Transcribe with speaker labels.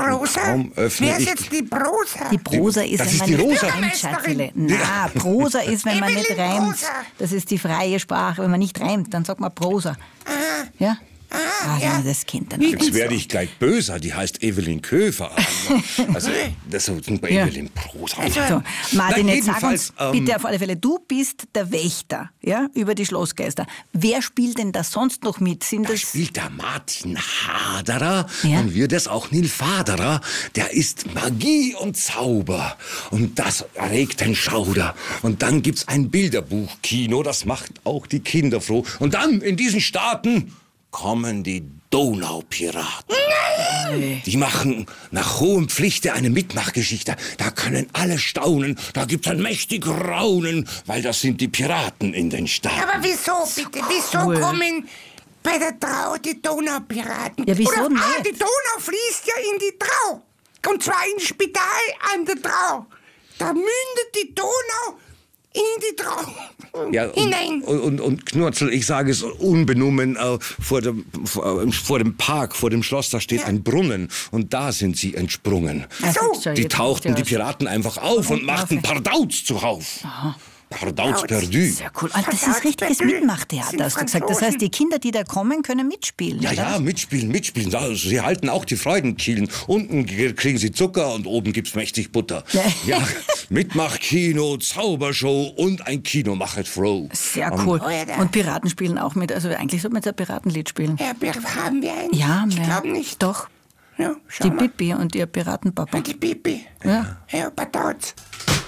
Speaker 1: Prosa?
Speaker 2: Kaum öffne
Speaker 1: Wer ist
Speaker 2: ich-
Speaker 1: jetzt die Prosa?
Speaker 3: Die Prosa ist,
Speaker 2: Das
Speaker 3: wenn
Speaker 2: ist
Speaker 3: man
Speaker 2: die
Speaker 3: nicht
Speaker 2: Rosa.
Speaker 3: reimt, Schatziele. Na, Prosa ist, wenn man nicht
Speaker 1: Evelyn
Speaker 3: reimt.
Speaker 1: Prosa.
Speaker 3: Das ist die freie Sprache. Wenn man nicht reimt, dann sagt man Prosa. Ja?
Speaker 1: ja.
Speaker 3: Das kennt er
Speaker 2: Jetzt
Speaker 3: nicht.
Speaker 2: werde ich gleich böser, die heißt Evelyn Köfer. Also, das ist bei
Speaker 3: Ja.
Speaker 2: Evelyn Prosa.
Speaker 3: So, Martin,
Speaker 2: Na,
Speaker 3: jetzt sag uns
Speaker 2: jedenfalls,
Speaker 3: bitte auf alle Fälle, du bist der Wächter, ja, über die Schlossgeister. Wer spielt denn da sonst noch mit? Sind
Speaker 2: Da
Speaker 3: das
Speaker 2: spielt der Martin Haderer,
Speaker 3: Ja.
Speaker 2: dann wird es auch Nil Faderer. Der ist Magie und Zauber. Und das erregt den Schauder. Und dann gibt's ein Bilderbuchkino, das macht auch die Kinder froh. Und dann in diesen Staaten kommen die Donaupiraten. Die machen nach hohem Pflichte eine Mitmachgeschichte. Da können alle staunen. Da gibt's ein mächtig Raunen, weil das sind die Piraten in den Staaten.
Speaker 1: Aber wieso bitte? Wieso
Speaker 3: Cool.
Speaker 1: kommen bei der Trau die Donaupiraten?
Speaker 3: Ja, wieso
Speaker 1: Oder,
Speaker 3: nicht?
Speaker 1: die Donau fließt ja in die Trau. Und zwar ins Spital an der Trau. Da mündet die Donau in die Trau hinein.
Speaker 2: Und Knurzel, ich sage es unbenommen, vor dem Park, vor dem Schloss, da steht ein Brunnen. Und da sind sie entsprungen.
Speaker 1: So.
Speaker 2: Die tauchten die Piraten einfach auf und machten Pardauz zuhauf. Pardauz perdu.
Speaker 3: Sehr cool. Und das ist richtiges Mitmachtheater, hast du gesagt. Das heißt, die Kinder, die da kommen, können mitspielen.
Speaker 2: Ja,
Speaker 3: oder?
Speaker 2: ja, mitspielen. Also, sie halten auch die Freudenkielen. Unten kriegen sie Zucker und oben gibt's mächtig Butter. Ja, Mitmachkino, Zaubershow und ein Kino machet froh.
Speaker 3: Sehr cool.
Speaker 1: ja.
Speaker 3: Und Piraten spielen auch mit. Also eigentlich sollte man jetzt ein Piratenlied spielen.
Speaker 1: Ja, haben wir einen?
Speaker 3: Ja,
Speaker 1: ich
Speaker 3: mehr.
Speaker 1: glaube nicht.
Speaker 3: Doch.
Speaker 1: Ja, schau
Speaker 3: Die
Speaker 1: mal.
Speaker 3: Pippi und ihr Piratenpapa.
Speaker 1: Die Pipi.
Speaker 3: Ja.
Speaker 1: Ja, Pardauz.